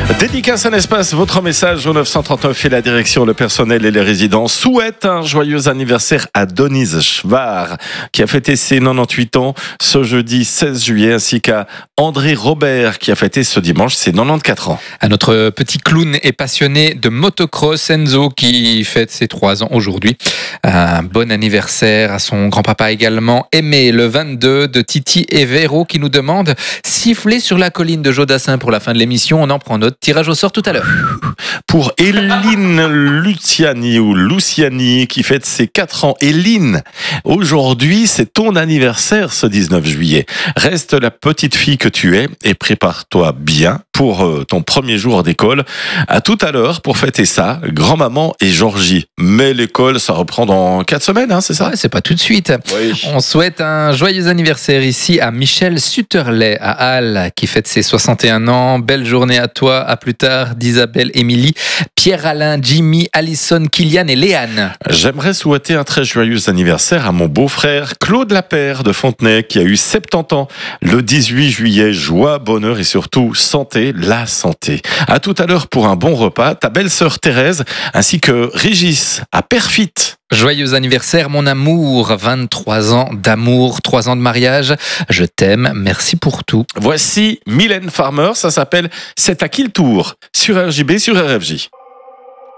Dédicace un espace, votre message au 939 et la direction, le personnel et les résidents souhaitent un joyeux anniversaire à Denise Schwar qui a fêté ses 98 ans ce jeudi 16 juillet ainsi qu'à André Robert qui a fêté ce dimanche ses 94 ans. À notre petit clown et passionné de motocross Enzo qui fête ses 3 ans aujourd'hui. Un bon anniversaire à son grand-papa également, Aimé le 22 de Titi et Véro qui nous demande siffler sur la colline de Jodassin pour la fin de l'émission. On en prend note. Tirage au sort tout à l'heure. Pour Eline Luciani qui fête ses 4 ans. Eline, aujourd'hui c'est ton anniversaire ce 19 juillet. Reste la petite fille que tu es et prépare-toi bien pour ton premier jour d'école. À tout à l'heure pour fêter ça, grand-maman et Georgie. Mais l'école ça reprend dans 4 semaines, hein, c'est ça? Ouais, c'est pas tout de suite. Oui. On souhaite un joyeux anniversaire ici à Michel Sutterlet à Halle qui fête ses 61 ans. Belle journée à toi. À plus tard d'Isabelle, Émilie, Pierre-Alain, Jimmy, Alison, Kylian et Léane. J'aimerais souhaiter un très joyeux anniversaire à mon beau-frère Claude Lapère de Fontenay qui a eu 70 ans le 18 juillet. Joie, bonheur et surtout santé, la santé. À tout à l'heure pour un bon repas. Ta belle-sœur Thérèse ainsi que Régis à Perfit. Joyeux anniversaire mon amour, 23 ans d'amour, 3 ans de mariage. Je t'aime, merci pour tout. Voici Mylène Farmer, ça s'appelle C'est à qui le tour sur RJB, sur RFJ.